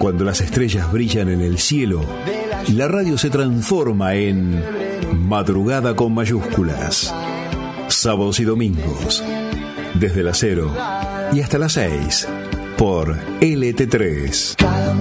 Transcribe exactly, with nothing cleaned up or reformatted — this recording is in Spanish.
Cuando las estrellas brillan en el cielo, la radio se transforma en Madrugada con mayúsculas. Sábados y domingos, desde las cero y hasta las seis, por L T tres.